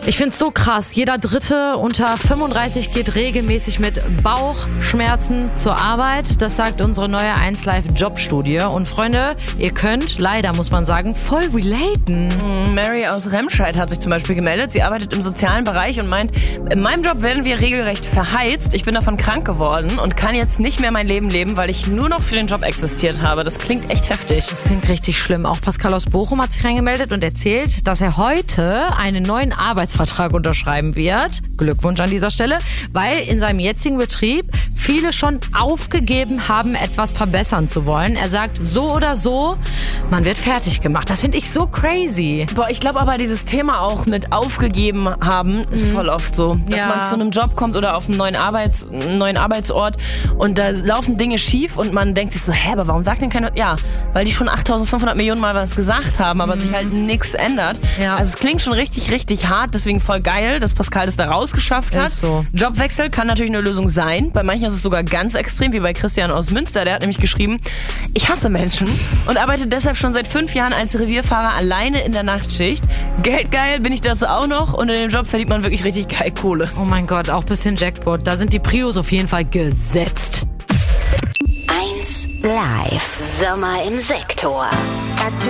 Ich find's so krass. Jeder Dritte unter 35 geht regelmäßig mit Bauchschmerzen zur Arbeit. Das sagt unsere neue 1Live Jobstudie. Und Freunde, ihr könnt, leider muss man sagen, voll relaten. Mary aus Remscheid hat sich zum Beispiel gemeldet. Sie arbeitet im sozialen Bereich und meint, in meinem Job werden wir regelrecht verheizt. Ich bin davon krank geworden und kann jetzt nicht mehr mein Leben leben, weil ich nur noch für den Job existiert habe. Das klingt echt heftig. Das klingt richtig schlimm. Auch Pascal aus Bochum hat sich reingemeldet und erzählt, dass er heute einen neuen Arbeitsvertrag unterschreiben wird. Glückwunsch an dieser Stelle, weil in seinem jetzigen Betrieb viele schon aufgegeben haben, etwas verbessern zu wollen. Er sagt, so oder so, man wird fertig gemacht. Das finde ich so crazy. Boah, ich glaube aber, dieses Thema auch mit aufgegeben haben ist voll oft so. Dass man zu einem Job kommt oder auf einen neuen Arbeitsort und da laufen Dinge schief und man denkt sich so, aber warum sagt denn keiner? Ja, weil die schon 8.500 Millionen Mal was gesagt haben, aber sich halt nichts ändert. Ja. Also es klingt schon richtig, richtig hart, deswegen voll geil, dass Pascal das da rausgeschafft hat. Ist so. Jobwechsel kann natürlich eine Lösung sein. Bei manchen ist es sogar ganz extrem, wie bei Christian aus Münster. Der hat nämlich geschrieben, ich hasse Menschen und arbeite deshalb schon seit 5 Jahren als Revierfahrer alleine in der Nachtschicht. Geldgeil bin ich das auch noch und in dem Job verdient man wirklich richtig geil Kohle. Oh mein Gott, auch bisschen Jackpot. Da sind die Prios auf jeden Fall gesetzt. 1Live. Sommer im Sektor.